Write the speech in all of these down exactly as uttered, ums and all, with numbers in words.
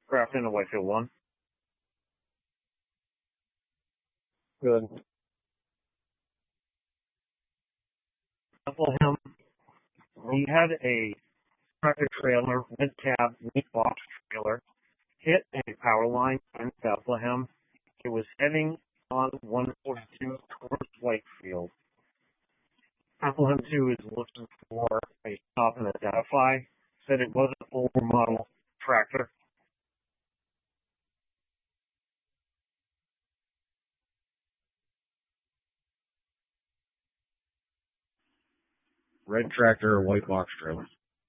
Crafton to Whitefield one. Good. Bethlehem, we had a tractor trailer, mid cab, mid box trailer, hit a power line in Bethlehem. It was heading on one forty-two towards Whitefield. Bethlehem two is looking for a stop and identify. Said it was an older model tractor. Red tractor or white box trailer?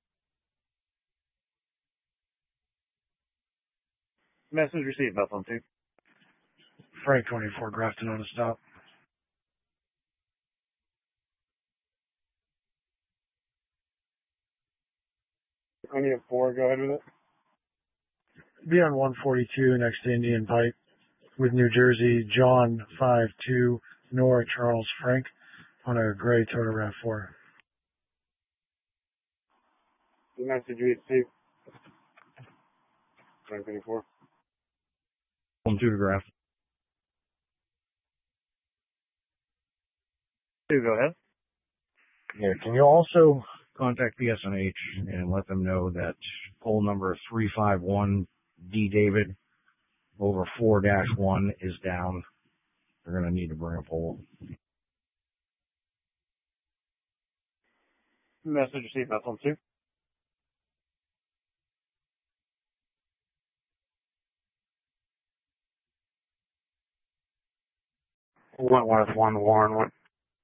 Message received, Bethlehem two. Frank twenty-four, Grafton on a stop. I need a four, go ahead with it. Be on one forty-two next to Indian Pipe with New Jersey, John five two, Nora Charles Frank on a gray Toyota RAV four. The message received. Frank twenty-four. One two to Grafton. Two, go ahead. Yeah, can you also contact P S N H and let them know that pole number three five one D David over four dash one is down. They're going to need to bring a pole. Message received, Bethlehem two. Wentworth one, Warren one.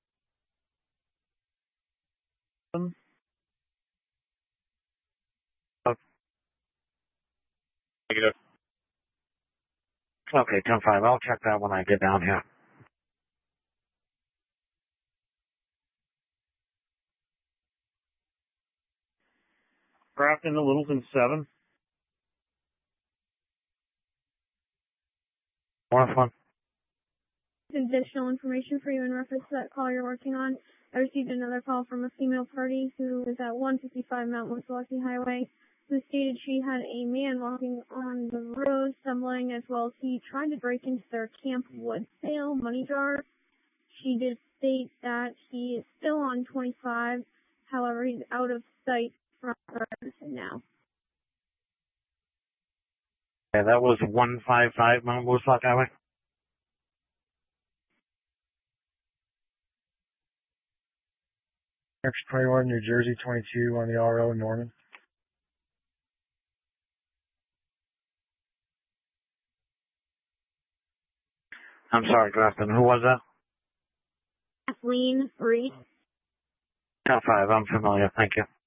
Negative. Okay, ten five. I'll check that when I get down here. Grafton to Littleton seven. Warren one. Additional information for you in reference to that call you're working on. I received another call from a female party who was at one fifty-five Mount Woodslocky Highway, who stated she had a man walking on the road stumbling, as well as he tried to break into their Camp Wood sale money jar. She did state that he is still on twenty-five, however he's out of sight from her now. Yeah, that was one five five Mount Woodstock Highway. Next Prior, New Jersey, twenty-two on the R O in Norman. I'm sorry, Grafton. Who was that? Kathleen Reed. ten five. I'm familiar. Thank you.